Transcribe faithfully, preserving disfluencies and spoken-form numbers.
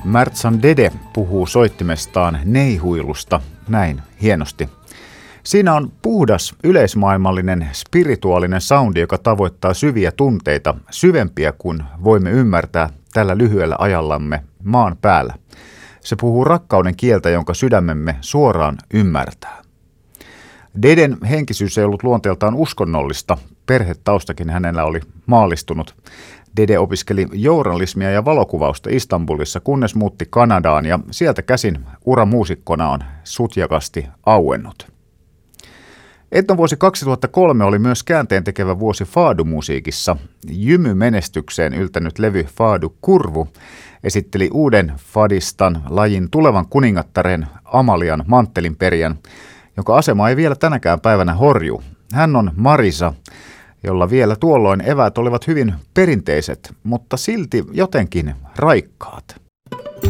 Märtsan Dede puhuu soittimestaan neihuilusta näin hienosti. Siinä on puhdas, yleismaailmallinen, spirituaalinen soundi, joka tavoittaa syviä tunteita, syvempiä kuin voimme ymmärtää tällä lyhyellä ajallamme maan päällä. Se puhuu rakkauden kieltä, jonka sydämemme suoraan ymmärtää. Deden henkisyys ei ollut luonteeltaan uskonnollista. Perhetaustakin hänellä oli maallistunut. Dede opiskeli journalismia ja valokuvausta Istanbulissa, kunnes muutti Kanadaan ja sieltä käsin ura muusikkona on sutjakasti auennut. Etnovuosi kaksituhattakolme oli myös käänteentekevä vuosi faadumusiikissa. Jymy-menestykseen yltänyt levy Faadu Kurvu esitteli uuden fadistan lajin tulevan kuningattaren Amalian manttelinperijän, jonka asema ei vielä tänäkään päivänä horju. Hän on Marisa, jolla vielä tuolloin eväät olivat hyvin perinteiset, mutta silti jotenkin raikkaat.